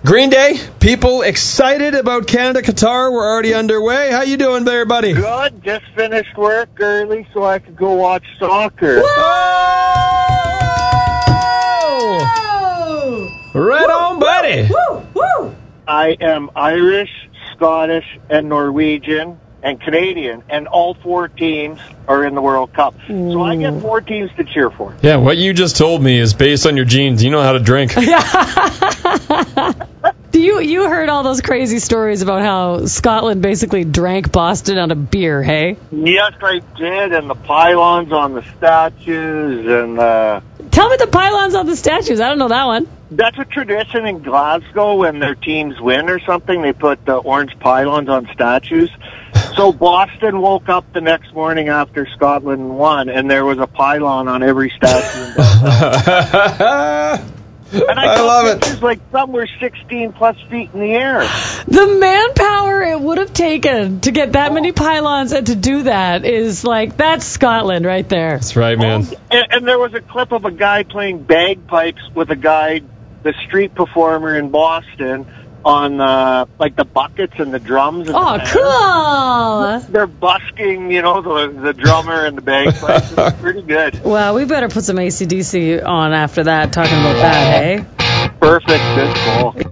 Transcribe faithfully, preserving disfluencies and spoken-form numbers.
Green Day, people excited about Canada Qatar. We're already underway. How you doing there, buddy? Good. Just finished work early so I could go watch soccer. Whoa! Right Woo, on, buddy. Woo, woo. I am Irish, Scottish, and Norwegian, and Canadian, and all four teams are in the World Cup. So I get four teams to cheer for. Yeah, what you just told me is based on your genes. You know how to drink. Do you you heard all those crazy stories about how Scotland basically drank Boston out of beer, hey? Yes, I did, and the pylons on the statues, and uh, Tell me the pylons on the statues. I don't know that one. that's a tradition in Glasgow when their teams win or something. They put the orange pylons on statues. So Boston woke up the next morning after Scotland won, and there was a pylon on every statue. In And I, I love it. It's like some were sixteen plus feet in the air. The manpower it would have taken to get that many pylons and to do that is like, that's Scotland right there. That's right, man. And, and there was a clip of a guy playing bagpipes with a guy, the street performer in Boston, on uh, like the buckets and the drums. And Oh, the cool. They're busking, you know, the the drummer and the bagpipes. It's pretty good. Well, we better put some A C D C on after that, talking about that, hey? Perfect. Good call.